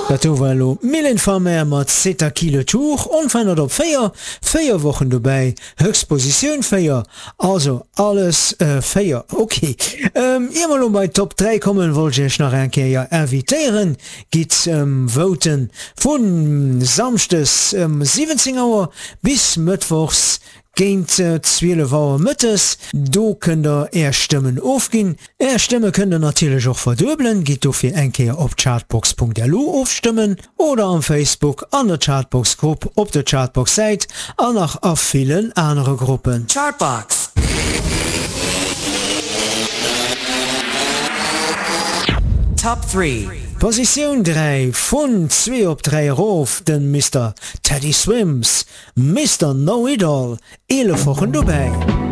Dat war lo Millenfarmer mat Zeta Kilo Tour onfannnert op Féier Wochen dobei Höchstposition Féier, also alles Féier. Okay. Immer bei Top 3 kommen wolltech nach enkeier ervitéieren, git Voten vun samstes 17 Auer bis Mëttwochs géint 12 Auer Mëttes, do kën der Erstimmen ofginn. Erstimme kënne natilech och verdubelen, gitt do fir enkeier op chartbox.lu ofstimmen oder am Facebook an der Chartbox-Gruppe op der Chartbox-Seit an nach a vielen andere Gruppen. Chartbox. Top 3. Position 3 vun 2 op 3 Rof den Mr. Teddy Swims, Mr. Know-It-All, 11 Wochen dobei.